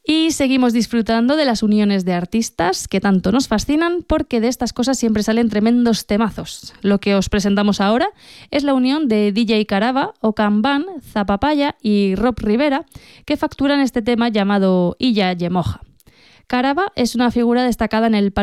Y seguimos disfrutando de las uniones de artistas que tanto nos fascinan, porque de estas cosas siempre salen tremendos temazos. Lo que os presentamos ahora es la unión de DJ Caraba, Okan Ban, Zapapaya y Rob Rivera, que facturan este tema llamado Illa Yemoja. Caraba es una figura destacada en el